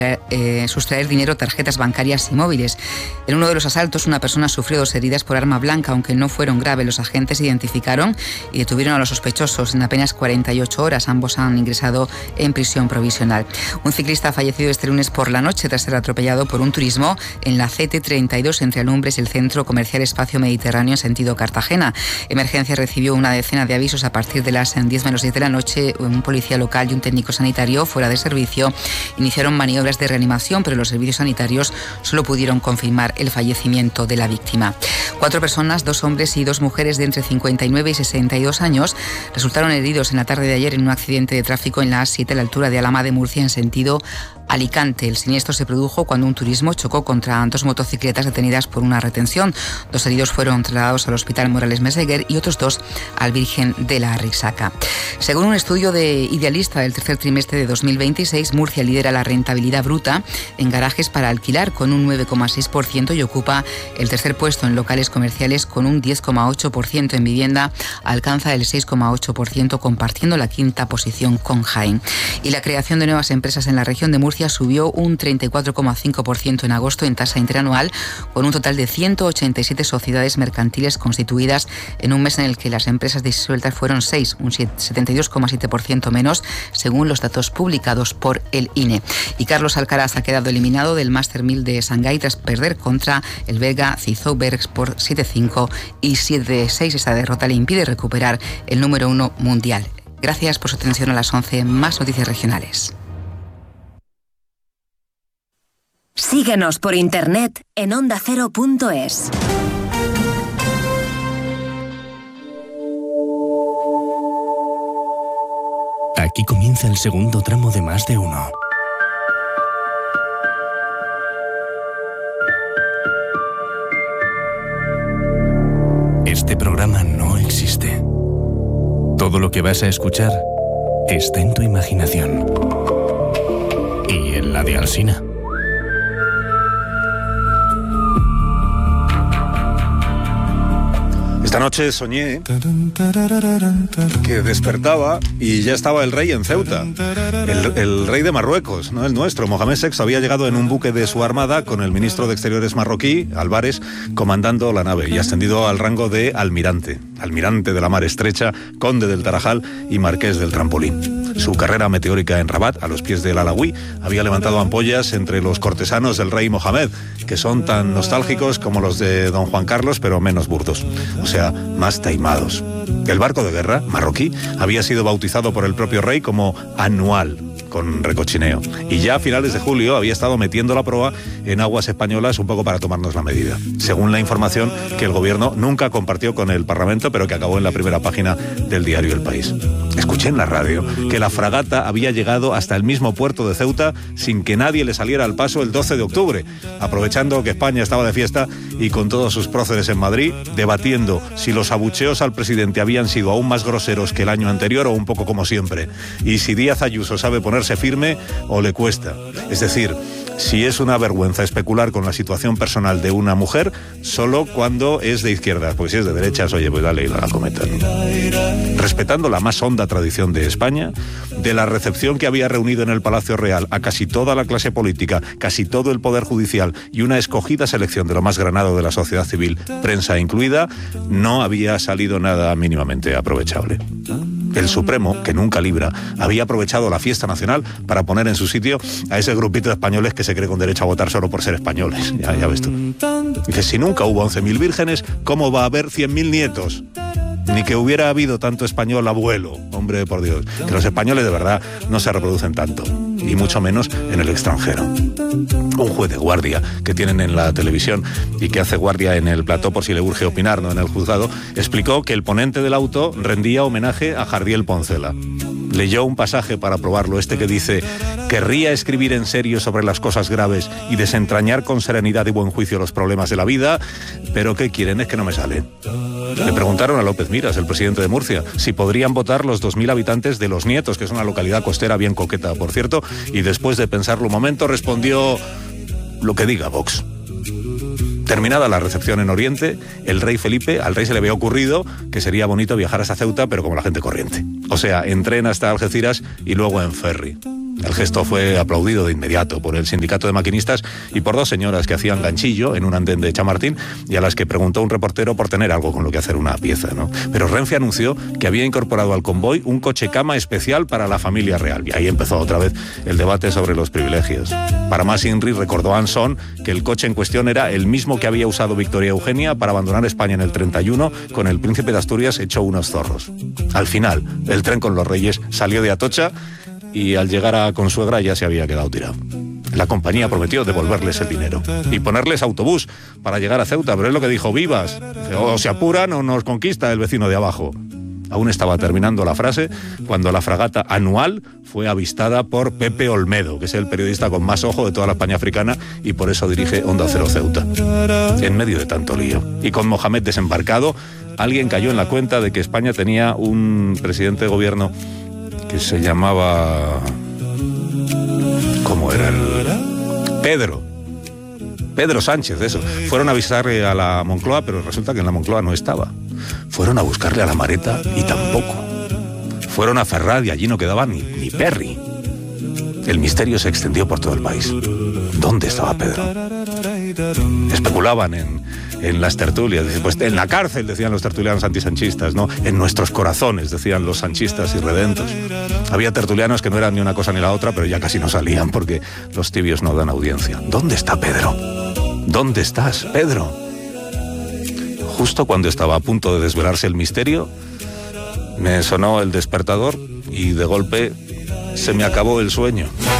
sustraer dinero, tarjetas bancarias y móviles. En uno de los asaltos, una persona sufrió 2 heridas por arma blanca, aunque no fueron graves. Los agentes identificaron y detuvieron a los sospechosos en apenas 48 horas. Ambos han ingresado en prisión provisional. Un ciclista ha fallecido este lunes por la noche tras ser atropellado por un turismo en la CT32 entre Alumbres y el Centro Comercial Espacio Mediterráneo en sentido Cartagena. Emergencia recibió una decena de avisos a partir de las 10 menos 10 de la noche. Un policía local y un técnico sanitario fuera de servicio iniciaron maniobras de reanimación, pero los servicios sanitarios solo pudieron confirmar el fallecimiento de la víctima. 4 personas, 2 hombres y 2 mujeres de entre 59 y 62 años resultaron heridos en la tarde de ayer en un accidente de tráfico en la A7 a la altura de Alhama de Murcia en sentido Alicante. El siniestro se produjo cuando un turismo chocó contra 2 motocicletas detenidas por una retención. 2 heridos fueron trasladados al Hospital Morales Meseguer y otros 2 al Virgen de la Risaca. Según un estudio de Idealista del tercer trimestre de 2026, Murcia lidera la rentabilidad bruta en garajes para alquilar con un 9,6% y ocupa el tercer puesto en locales comerciales con un 10,8%. En vivienda alcanza el 6,8%, compartiendo la 5ª posición con Jaén. Y la creación de nuevas empresas en la región de Murcia subió un 34,5% en agosto en tasa interanual, con un total de 187 sociedades mercantiles constituidas en un mes en el que las empresas disueltas fueron 6, un 72,7% menos, según los datos publicados por el INE. Y Carlos Alcaraz ha quedado eliminado del Master 1000 de Shanghái tras perder contra el belga Zizou Bergs por 7-5 y 7-6. Esta derrota le impide recuperar el número 1 mundial. Gracias por su atención. A las 11, más noticias regionales. Síguenos por internet en ondacero.es. Aquí comienza el segundo tramo de Más de Uno. Este programa no existe. Todo lo que vas a escuchar está en tu imaginación. Y en la de Alsina. Esta noche soñé que despertaba y ya estaba el rey en Ceuta, el rey de Marruecos, no el nuestro. Mohamed VI había llegado en un buque de su armada con el ministro de Exteriores marroquí, Álvarez, comandando la nave y ascendido al rango de almirante de la Mar Estrecha, conde del Tarajal y marqués del Trampolín. Su carrera meteórica en Rabat, a los pies del Alauí, había levantado ampollas entre los cortesanos del rey Mohamed, que son tan nostálgicos como los de don Juan Carlos, pero menos burdos, o sea, más taimados. El barco de guerra marroquí había sido bautizado por el propio rey como Anual, con recochineo, y ya a finales de julio había estado metiendo la proa en aguas españolas un poco para tomarnos la medida, según la información que el gobierno nunca compartió con el Parlamento, pero que acabó en la primera página del diario El País. Escuché en la radio que la fragata había llegado hasta el mismo puerto de Ceuta sin que nadie le saliera al paso el 12 de octubre, aprovechando que España estaba de fiesta y con todos sus próceres en Madrid, debatiendo si los abucheos al presidente habían sido aún más groseros que el año anterior o un poco como siempre, y si Díaz Ayuso sabe ponerse firme o le cuesta. Es decir, si es una vergüenza especular con la situación personal de una mujer solo cuando es de izquierdas, porque si es de derechas, oye, pues dale y la cometa, ¿no? Respetando la más honda tradición de España, de la recepción que había reunido en el Palacio Real a casi toda la clase política, casi todo el poder judicial y una escogida selección de lo más granado de la sociedad civil, prensa incluida, no había salido nada mínimamente aprovechable. El Supremo, que nunca libra, había aprovechado la fiesta nacional para poner en su sitio a ese grupito de españoles que se cree con derecho a votar solo por ser españoles. Ya ves tú. Dice, si nunca hubo 11.000 vírgenes, ¿cómo va a haber 100.000 nietos? Ni que hubiera habido tanto español abuelo, hombre, por Dios. Que los españoles de verdad no se reproducen tanto, y mucho menos en el extranjero. Un juez de guardia que tienen en la televisión y que hace guardia en el plató por si le urge opinar, no en el juzgado, explicó que el ponente del auto rendía homenaje a Jardiel Poncela. Leyó un pasaje para probarlo, que dice: querría escribir en serio sobre las cosas graves y desentrañar con serenidad y buen juicio los problemas de la vida, pero ¿qué quieren? Es que no me sale. Le preguntaron a López Miras, el presidente de Murcia, si podrían votar los 2.000 habitantes de Los Nietos, que es una localidad costera bien coqueta, por cierto, y después de pensarlo un momento respondió: lo que diga Vox. Terminada la recepción en Oriente, al rey se le había ocurrido que sería bonito viajar hasta Ceuta, pero como la gente corriente. O sea, en tren hasta Algeciras y luego en ferry. El gesto fue aplaudido de inmediato por el sindicato de maquinistas y por dos señoras que hacían ganchillo en un andén de Chamartín y a las que preguntó un reportero por tener algo con lo que hacer una pieza, ¿no? Pero Renfe anunció que había incorporado al convoy un coche cama especial para la familia real. Y ahí empezó otra vez el debate sobre los privilegios. Para más Inri recordó a Anson que el coche en cuestión era el mismo que había usado Victoria Eugenia para abandonar España en el 31 con el príncipe de Asturias hecho unos zorros. Al final, el tren con los Reyes salió de Atocha y al llegar a Consuegra ya se había quedado tirado. La compañía prometió devolverles el dinero y ponerles autobús para llegar a Ceuta, pero es lo que dijo Vivas: o se apuran o nos conquista el vecino de abajo. Aún estaba terminando la frase cuando la fragata Anual fue avistada por Pepe Olmedo, que es el periodista con más ojo de toda la España africana y por eso dirige Onda Cero Ceuta. En medio de tanto lío y con Mohamed desembarcado, alguien cayó en la cuenta de que España tenía un presidente de gobierno que se llamaba... ¿Cómo era? Pedro Sánchez, eso. Fueron a avisarle a la Moncloa, pero resulta que en la Moncloa no estaba. Fueron a buscarle a la Mareta y tampoco. Fueron a Ferraz y allí no quedaba ni Perry. El misterio se extendió por todo el país. ¿Dónde estaba Pedro? Especulaban en las tertulias. Pues en la cárcel, decían los tertulianos antisanchistas, ¿no? En nuestros corazones, decían los sanchistas irredentos. Había tertulianos que no eran ni una cosa ni la otra, pero ya casi no salían porque los tibios no dan audiencia. ¿Dónde está Pedro? ¿Dónde estás, Pedro? Justo cuando estaba a punto de desvelarse el misterio, me sonó el despertador y de golpe se me acabó el sueño.